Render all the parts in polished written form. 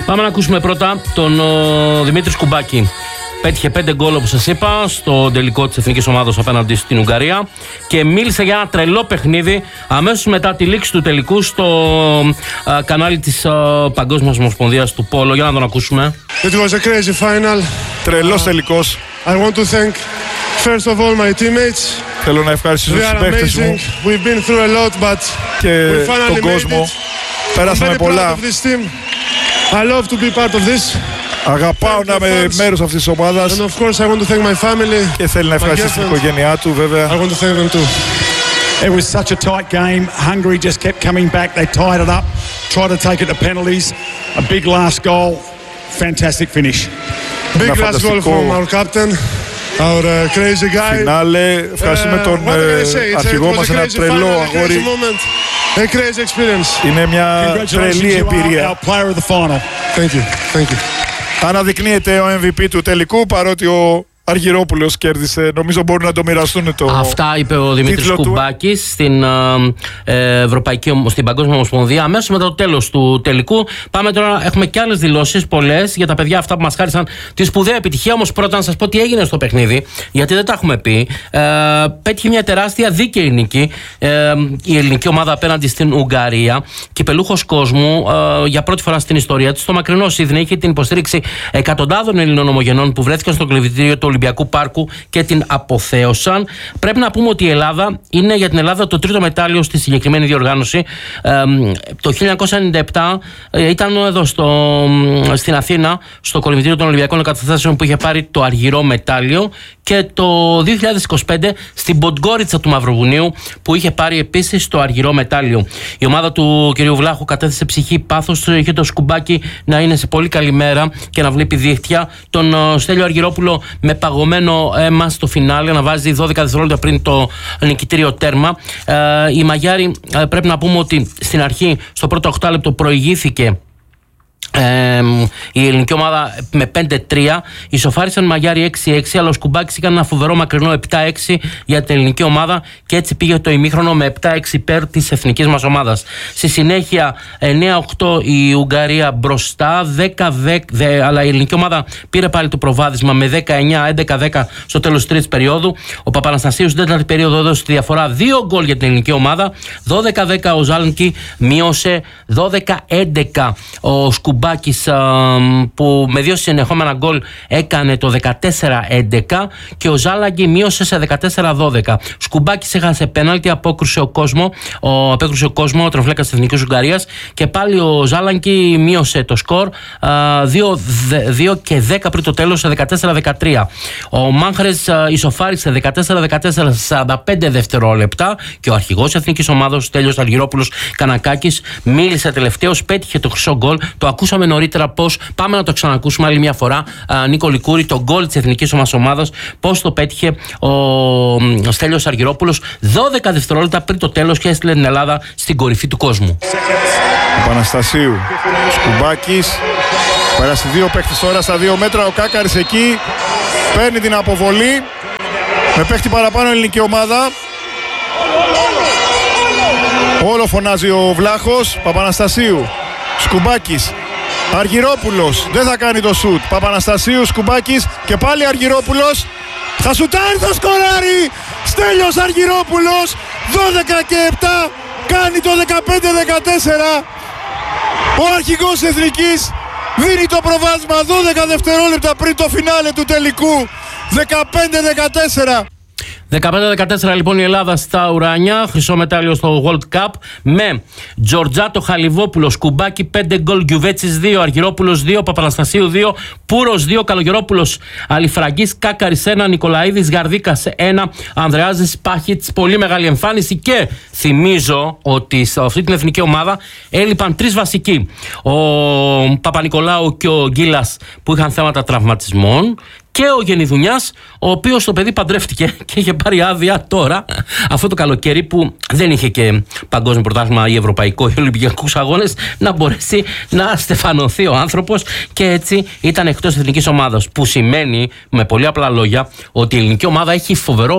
Πάμε να ακούσουμε πρώτα τον Δημήτρη Σκουμπάκη. Πέτυχε 5 γκολ, όπως σας είπα, στο τελικό της εθνικής ομάδας απέναντι στην Ουγγαρία και μίλησε για ένα τρελό παιχνίδι αμέσως μετά τη λήξη του τελικού στο κανάλι της Παγκόσμιας Ομοσπονδίας του Πόλο. Για να τον ακούσουμε. It was a crazy final. Τρελός τελικός. I want to thank first of all my teammates. Θέλω να ευχαριστήσω τους παίκτες μου We've been through a lot, but και τον κόσμο. Πέρασαμε πολλά. I love to be part of this. Αγαπάω να είμαι μέρος αυτής της ομάδας. And of course I want to thank my family. Και θέλει να ευχαριστήσει την οικογένειά του, βέβαια. I want to thank them too. It was such a tight game. Hungary just kept coming back. They tied it up, tried to take it to penalties. A big last goal. Fantastic finish. Big last goal from our captain. Our crazy guy. Φινάλε, ευχαριστούμε τον αρχηγό μας, ένα τρελό αγόρι. A crazy experience. Είναι μια τρελή εμπειρία. Thank you. Αναδεικνύεται ο MVP του τελικού, παρότι ο Αργυρόπουλος κέρδισε. Νομίζω μπορούν να το μοιραστούν το. Αυτά είπε ο Δημήτρης Σκουμπάκης στην Παγκόσμια Ομοσπονδία αμέσως μετά το τέλος του τελικού. Πάμε τώρα, έχουμε και άλλες δηλώσεις, πολλές, για τα παιδιά αυτά που μας χάρισαν τη σπουδαία επιτυχία. Όμως πρώτα να σας πω τι έγινε στο παιχνίδι, γιατί δεν τα έχουμε πει. Πέτυχε μια τεράστια δίκαιη νίκη η ελληνική ομάδα απέναντι στην Ουγγαρία. Κυπελούχος κόσμου για πρώτη φορά στην ιστορία της. Στο μακρινό Σίδνεϊ είχε την υποστήριξη εκατοντάδων Ελληνών ομογενών που βρέθηκαν στο κλωβιτήριο του Ολυμπιακού Πάρκου και την αποθέωσαν. Πρέπει να πούμε ότι η Ελλάδα είναι για την Ελλάδα το τρίτο μετάλλιο στη συγκεκριμένη διοργάνωση. Το 1997 ήταν εδώ στην Αθήνα, στο κολυμβητήριο των Ολυμπιακών Εγκαταστάσεων, που είχε πάρει το αργυρό μετάλλιο, και το 2025 στην Ποντγκόριτσα του Μαυροβουνίου, που είχε πάρει επίσης το αργυρό μετάλλιο. Η ομάδα του κ. Βλάχου κατέθεσε ψυχή, πάθος, είχε το Σκουμπάκι να είναι σε πολύ καλή μέρα και να βλέπει δίχτυα. Τον Στέλιο Αργυρόπουλο με παγωμένο αίμα στο φινάλε να βάζει 12 δευτερόλεπτα πριν το νικητήριο τέρμα. Οι Μαγιάροι, πρέπει να πούμε ότι στην αρχή, στο πρώτο 8 λεπτό, προηγήθηκε η ελληνική ομάδα με 5-3. Ισοφάρισαν Μαγιάροι 6-6, αλλά ο Σκουμπάκης έκανε ένα φοβερό μακρινό 7-6 για την ελληνική ομάδα και έτσι πήγε το ημίχρονο με 7-6 υπέρ της εθνικής μας ομάδας. Στη συνέχεια 9-8 η Ουγγαρία μπροστά, 10-10, αλλά η ελληνική ομάδα πήρε πάλι το προβάδισμα με 19-11-10 στο τέλος της τρίτης περίοδου. Ο Παπαναστασίου στην τέταρτη περίοδο έδωσε τη διαφορά 2 γκολ για την ελληνική ομάδα. 12-10 ο Ζάλγκη μείωσε 12-11. Ο Σκουμπάκης, που με 2 συνεχόμενα γκολ έκανε το 14-11, και ο Ζάλαγκη μείωσε σε 14-12. Σκουμπάκης έχασε πέναλτι, απέκρουσε ο κόσμο, ο τροφλέκας της Εθνικής Ουγγαρίας, και πάλι ο Ζάλαγκη μείωσε το σκορ 2 και 10 πριν το τέλος σε 14-13. Ο Μάνχρες ισοφάρισε 14-14 σε 45 δευτερόλεπτα και ο αρχηγός της Εθνικής Ομάδας, Στέλιος Αργυρόπουλος Κανακάκης, μίλησε τελευταίος, πέτυχε το χρυσό γκολ. Το ακούσαμε νωρίτερα πώς. Πάμε να το ξανακούσουμε άλλη μια φορά. Νίκο Λικούρη, το γκολ της εθνικής μας ομάδας, πώς το πέτυχε ο Στέλιος Αργυρόπουλος 12 δευτερόλεπτα πριν το τέλος και έστειλε την Ελλάδα στην κορυφή του κόσμου. Παναστασίου, Σκουμπάκης, πέρασε 2 παίκτες τώρα στα 2 μέτρα. Ο Κάκαρης εκεί παίρνει την αποβολή. Με παίχτη παραπάνω ελληνική ομάδα. Όλο φωνάζει ο Βλάχος. Παπαναστασίου, Σκουμπάκης, Αργυρόπουλος, δεν θα κάνει το σουτ. Παπαναστασίου, Σκουμπάκης και πάλι Αργυρόπουλος. Θα σουτάρει, το σκοράρει! Στέλιος Αργυρόπουλος, 12 και 7, κάνει το 15-14. Ο αρχηγός εθνικής δίνει το προβάδισμα 12 δευτερόλεπτα πριν το φινάλε του τελικού. 15-14. 15-14 λοιπόν η Ελλάδα στα ουράνια, χρυσό μετάλλιο στο World Cup, με Τζορτζάτο, Χαλιβόπουλο, Σκουμπάκη 5 γκολ, Γκιουβέτσης 2, Αργυρόπουλος 2, Παπαναστασίου 2, Πούρος 2, Καλογερόπουλος, Αλιφραγκής, Κάκαρης 1, Νικολαίδης, Γαρδίκας 1, Ανδρεάζης, Πάχιτς. Πολύ μεγάλη εμφάνιση, και θυμίζω ότι σε αυτή την εθνική ομάδα έλειπαν 3 βασικοί. Ο Παπα-Νικολάου και ο Γκίλας, που είχαν θέματα τραυματισμών, και ο Γενιδουνιάς, ο οποίος το παιδί παντρεύτηκε και είχε πάρει άδεια τώρα, αυτό το καλοκαίρι που δεν είχε και παγκόσμιο πρωτάθλημα ή ευρωπαϊκό ή ολυμπιακούς αγώνες, να μπορέσει να στεφανωθεί ο άνθρωπος, και έτσι ήταν εκτός εθνικής ομάδας. Που σημαίνει, με πολύ απλά λόγια, ότι η ελληνική ομάδα έχει φοβερό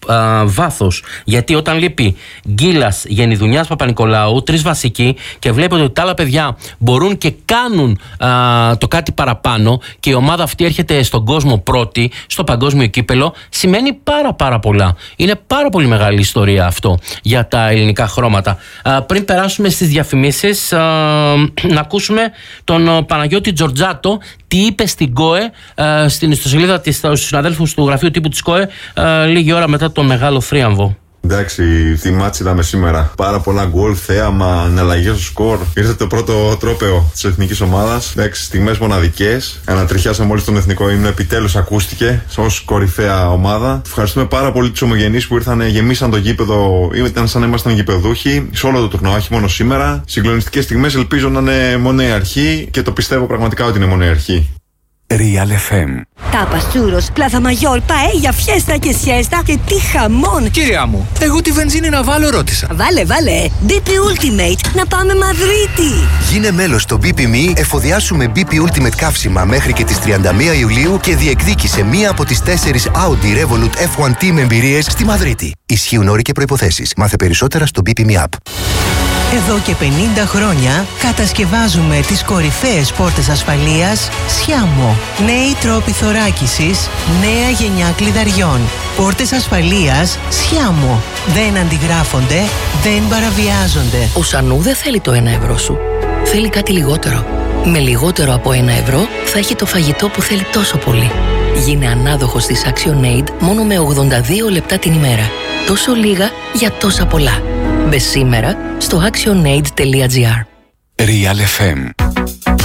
βάθος. Γιατί όταν λείπει Γκίλας, Γενιδουνιάς, Παπα-Νικολάου, 3 βασικοί, και βλέπετε ότι τα άλλα παιδιά μπορούν και κάνουν το κάτι παραπάνω και η ομάδα αυτή έρχεται στον κόσμο πρώτη, στο παγκόσμιο κύπελο, σημαίνει πάρα πολλά. Είναι πάρα πολύ μεγάλη ιστορία αυτό για τα ελληνικά χρώματα. Πριν περάσουμε στις διαφημίσεις, να ακούσουμε τον Παναγιώτη Τζορτζάτο τι είπε στην ΚΟΕ, στην ιστοσελίδα της, στους συναδέλφους του γραφείου τύπου της ΚΟΕ, λίγη ώρα μετά τον μεγάλο θρίαμβο. Εντάξει, τι μάτς είδαμε σήμερα. Πάρα πολλά γκολ, θέαμα, αναλλαγές στο σκορ. Ήρθε το πρώτο τρόπαιο της εθνικής ομάδας. Εντάξει, στιγμές μοναδικές. Ανατριχιάσαμε όλοι στον εθνικό ύμνο. Επιτέλους ακούστηκε ως κορυφαία ομάδα. Ευχαριστούμε πάρα πολύ τους ομογενείς που ήρθαν, γεμίσαν το γήπεδο. Ήταν σαν να ήμασταν γηπεδούχοι σε όλο το τουρνουά, όχι μόνο σήμερα. Συγκλονιστικές στιγμές, ελπίζω να είναι μόνο η αρχή και το πιστεύω πραγματικά ότι είναι μόνο η αρχή. Real FM. Tapas, churros, Plaza Mayor, paella, fiesta και siesta και τι χαμόν! Κυρία μου, εγώ τη βενζίνη να βάλω ρώτησα. Βάλε, BP Ultimate, να πάμε Μαδρίτη! Γίνε μέλος στο BP.me, εφοδιάσουμε BP Ultimate καύσιμα μέχρι και τις 31 Ιουλίου και διεκδίκησε μία από τις 4 Audi Revolut F1 Team εμπειρίες στη Μαδρίτη. Ισχύουν όροι και προϋποθέσεις. Μάθε περισσότερα στο BP.me app. Εδώ και 50 χρόνια κατασκευάζουμε τις κορυφαίες πόρτες ασφαλείας Σιάμο. Νέοι τρόποι θωράκισης, νέα γενιά κλειδαριών. Πόρτες ασφαλείας Σιάμο. Δεν αντιγράφονται, δεν παραβιάζονται. Ο Σανού δεν θέλει το 1 ευρώ σου. Θέλει κάτι λιγότερο. Με λιγότερο από 1 ευρώ θα έχει το φαγητό που θέλει τόσο πολύ. Γίνε ανάδοχος της ActionAid μόνο με 82 λεπτά την ημέρα. Τόσο λίγα για τόσα πολλά. Μπες σήμερα στο actionaid.gr. Real FM.